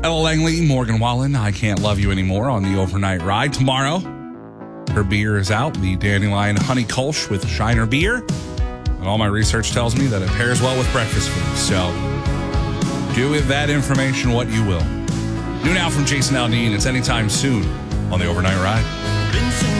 Ella Langley, Morgan Wallen, I Can't Love You Anymore on the overnight ride. Tomorrow, her beer is out, the Dandelion Honey Kolsch with Shiner Beer. And all my research tells me that it pairs well with breakfast food. So do with that information what you will. New now from Jason Aldean. It's Anytime Soon on the overnight ride.